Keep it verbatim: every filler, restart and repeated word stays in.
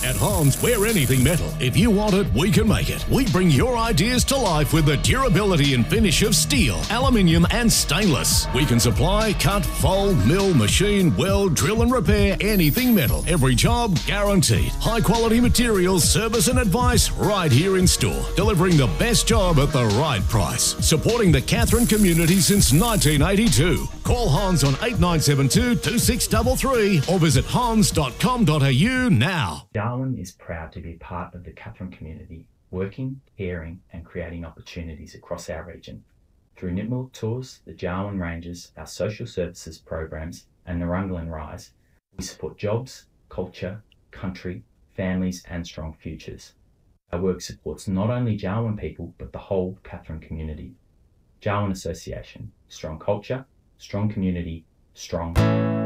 At Hans, we're anything metal. If you want it, we can make it. We bring your ideas to life with the durability and finish of steel, aluminium and stainless. We can supply, cut, fold, mill, machine, weld, drill and repair anything metal. Every job guaranteed. High quality materials, service and advice right here in store. Delivering the best job at the right price. Supporting the Katherine community since nineteen eighty-two. Call Hans on eight nine seven two, two six three three or visit hans dot com dot a u now. Darwin is proud to be part of the Katherine community, working, caring and creating opportunities across our region. Through Nipmuc Tours, the Darwin Rangers, our social services programs and Narunglan Rise, we support jobs, culture, country, families and strong futures. Our work supports not only Darwin people but the whole Katherine community. Darwin Association, strong culture, strong community, strong